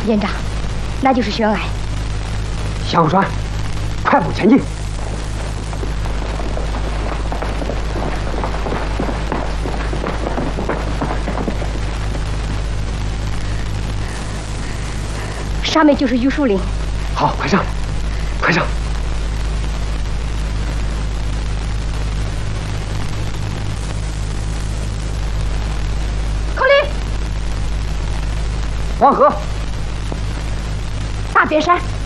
连长，那就是悬崖。 小船，快步前进。 上面就是榆树林。 好，快上，快上！ 口令： 黄河， 大别山。